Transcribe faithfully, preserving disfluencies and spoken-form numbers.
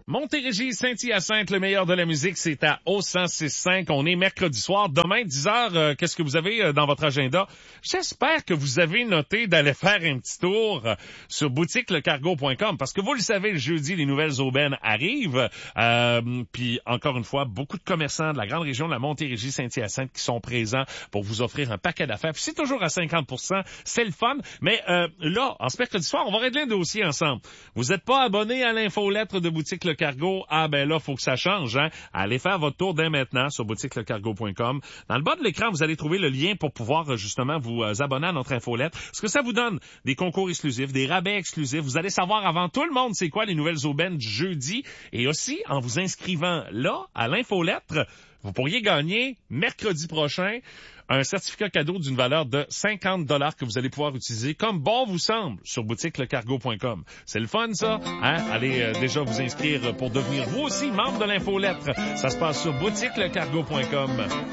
Montérégie, Saint-Hyacinthe, le meilleur de la musique, c'est à O cent six cinq. On est mercredi soir. Demain, dix heures, euh, qu'est-ce que vous avez euh, dans votre agenda? J'espère que vous avez noté d'aller faire un petit tour euh, sur boutique le cargo point com parce que vous le savez, le jeudi, les nouvelles aubaines arrivent. Euh, puis, encore une fois, beaucoup de commerçants de la grande région de la Montérégie, Saint-Hyacinthe qui sont présents pour vous offrir un paquet d'affaires. Puis c'est toujours à cinquante pour cent. C'est le fun. Mais euh, là, en ce mercredi soir, on va régler un dossier ensemble. Vous n'êtes pas abonné à l'infolettre de boutique le Cargo, ah ben là, faut que ça change, hein. Allez faire votre tour dès maintenant sur boutique le cargo point com. Dans le bas de l'écran, vous allez trouver le lien pour pouvoir justement vous abonner à notre infolettre. Ce que ça vous donne, des concours exclusifs, des rabais exclusifs. Vous allez savoir avant tout le monde c'est quoi les nouvelles aubaines du jeudi. Et aussi, en vous inscrivant là, à l'infolettre, vous pourriez gagner mercredi prochain un certificat cadeau d'une valeur de cinquante dollars que vous allez pouvoir utiliser comme bon vous semble sur boutique le cargo point com. C'est le fun, ça? Hein? Allez euh, déjà vous inscrire pour devenir vous aussi membre de l'infolettre. Ça se passe sur boutique le cargo point com.